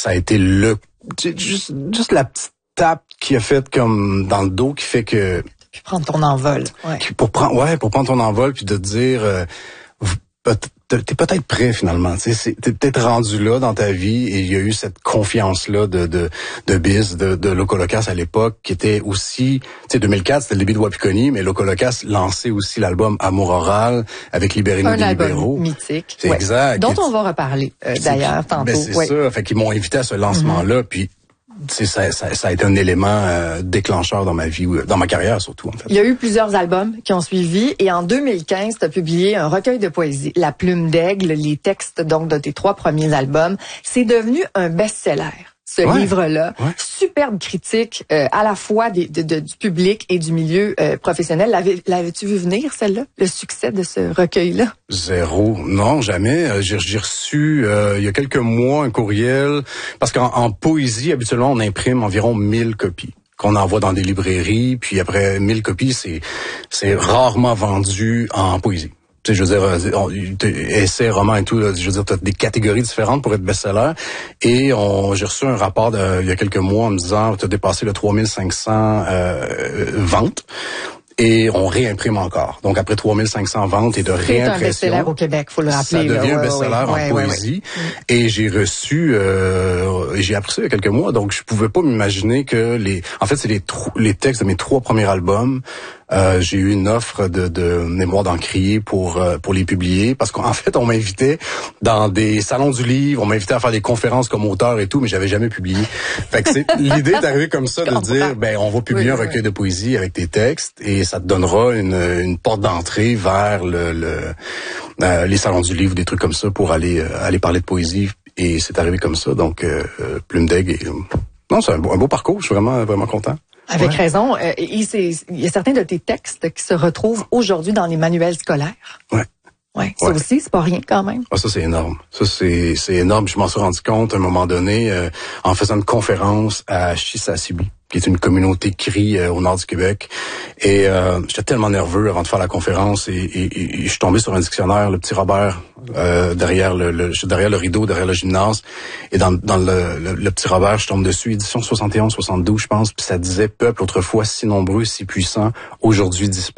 ça a été juste la petite tape qui a fait comme dans le dos qui fait que... Puis prendre ton envol. Ouais. Pour prendre ton envol puis de te dire... t'es peut-être prêt finalement, tu sais, t'es peut-être rendu là dans ta vie et il y a eu cette confiance-là de Biz, de Loco Locas à l'époque, qui était aussi, tu sais, 2004, c'était le début de Wapikoni, mais Loco Locas lançait aussi l'album Amour Oral avec Libérez-nous des libéraux. Un album mythique. C'est exact. Dont on va reparler d'ailleurs tantôt. Ben c'est ça, fait qu'ils m'ont invité à ce lancement-là, puis ça a été un élément déclencheur dans ma vie, dans ma carrière surtout en fait. Il y a eu plusieurs albums qui ont suivi et en 2015, tu as publié un recueil de poésie, La Plume d'Aigle, les textes donc de tes 3 premiers albums. C'est devenu un best-seller. Ce livre-là, superbe critique à la fois du public et du milieu professionnel. L'avais-tu vu venir, celle-là, le succès de ce recueil-là? Zéro. Non, jamais. J'ai reçu il y a quelques mois un courriel, parce qu'en poésie, habituellement, on imprime environ 1000 copies qu'on envoie dans des librairies, puis après 1000 copies, c'est rarement vendu en poésie. Tu sais, je veux dire, essais, romans et tout, là, je veux dire, t'as des catégories différentes pour être best-seller. Et j'ai reçu un rapport il y a quelques mois en me disant, t'as dépassé le 3500 ventes. Et on réimprime encore. Donc, après 3500 ventes et de réimpression... C'est un best-seller au Québec, faut le rappeler. Ça devient un best-seller en poésie. Et j'ai reçu... j'ai appris ça il y a quelques mois, donc je pouvais pas m'imaginer que En fait, c'est les textes de mes 3 premiers albums. J'ai eu une offre de mémoire d'encrier pour les publier, parce qu'en fait, on m'invitait dans des salons du livre, on m'invitait à faire des conférences comme auteur et tout, mais j'avais jamais publié. Fait que l'idée est arrivée comme ça, de dire, ben, on va publier un recueil de poésie avec tes textes, et ça te donnera une porte d'entrée vers les salons du livre, des trucs comme ça, pour aller parler de poésie. Et c'est arrivé comme ça, donc Plume d'Aigle. Non, c'est un beau parcours, je suis vraiment, vraiment content. Avec raison. Il y a certains de tes textes qui se retrouvent aujourd'hui dans les manuels scolaires. Ouais. Ça aussi, c'est pas rien quand même. Ah, ça, c'est énorme. Ça, c'est énorme. Je m'en suis rendu compte à un moment donné en faisant une conférence à Chisasibi, qui est une communauté cri au nord du Québec. Et j'étais tellement nerveux avant de faire la conférence et je suis tombé sur un dictionnaire, le petit Robert, derrière le rideau, derrière le gymnase. Et dans le petit Robert, je tombe dessus, édition 71-72, je pense, puis ça disait « Peuple autrefois si nombreux, si puissant, aujourd'hui disparu ».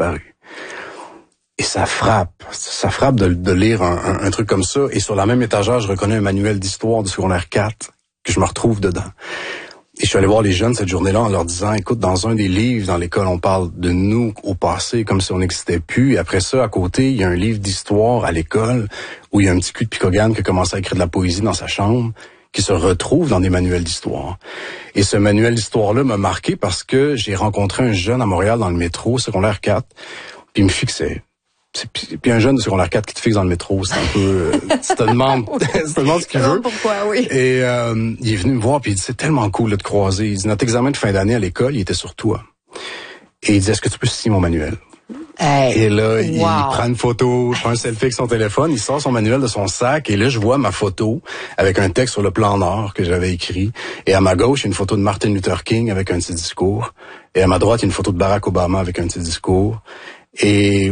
Et ça frappe de lire un truc comme ça. Et sur la même étagère, je reconnais un manuel d'histoire du secondaire 4 que je me retrouve dedans. Et je suis allé voir les jeunes cette journée-là en leur disant, écoute, dans un des livres dans l'école, on parle de nous au passé comme si on n'existait plus. Et après ça, à côté, il y a un livre d'histoire à l'école où il y a un petit cul de Picogane qui a commencé à écrire de la poésie dans sa chambre, qui se retrouve dans des manuels d'histoire. Et ce manuel d'histoire-là m'a marqué parce que j'ai rencontré un jeune à Montréal dans le métro, secondaire 4, puis il me fixait. Puis un jeune de secondaire 4 qui te fixe dans le métro, c'est un peu... tu te demandes ce qu'il veut. Pourquoi, oui. Et il est venu me voir, puis il dit, c'est tellement cool de te croiser. Il dit, notre examen de fin d'année à l'école, il était sur toi. Et il dit, est-ce que tu peux signer mon manuel? Et là, il prend une photo, il prend un selfie avec son téléphone, il sort son manuel de son sac, et là, je vois ma photo avec un texte sur le plan Nord que j'avais écrit. Et à ma gauche, il y a une photo de Martin Luther King avec un petit discours. Et à ma droite, il y a une photo de Barack Obama avec un petit discours. Et...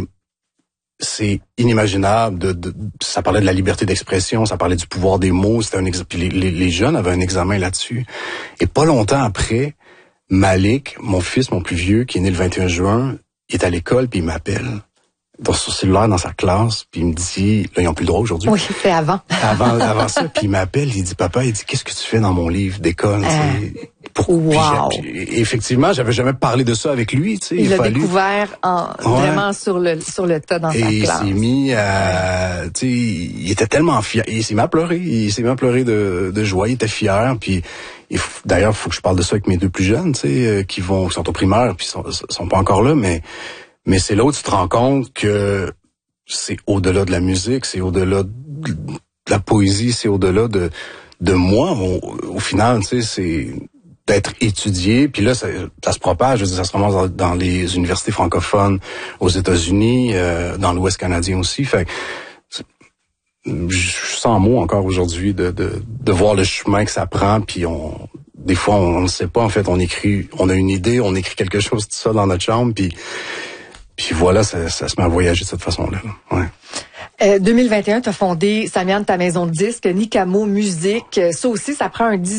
c'est inimaginable ça parlait de la liberté d'expression, ça parlait du pouvoir des mots, c'était les jeunes avaient un examen là-dessus. Et pas longtemps après, Malik, mon fils, mon plus vieux, qui est né le 21 juin, il est à l'école puis il m'appelle dans son cellulaire, dans sa classe, puis il me dit, là, ils ont plus le droit aujourd'hui. Oui, c'est avant. avant ça, puis il m'appelle, il dit, papa, il dit, qu'est-ce que tu fais dans mon livre d'école? Wow. Puis effectivement, j'avais jamais parlé de ça avec lui, tu sais. Il l'a découvert vraiment sur le tas dans sa classe. Et il s'est mis à, tu sais, il était tellement fier. Il s'est mis à pleurer. Il s'est mis à pleurer de joie. Il était fier. Puis, d'ailleurs, faut que je parle de ça avec mes 2 plus jeunes, tu sais, qui sont au primaire, puis sont pas encore là, mais c'est là où tu te rends compte que c'est au-delà de la musique, c'est au-delà de la poésie, c'est au-delà de moi. Au final, tu sais, c'est d'être étudié, puis là, ça se propage, je veux dire, ça se ramasse dans les universités francophones aux États-Unis, dans l'Ouest canadien aussi. Fait je suis sans mots encore aujourd'hui de voir le chemin que ça prend, puis des fois, on ne sait pas, en fait, on a une idée, on écrit quelque chose de ça dans notre chambre, puis voilà, ça se met à voyager de cette façon-là. Ouais. 2021, tu as fondé Samian, ta maison de disques, Nicamo Musique. Ça aussi, ça prend un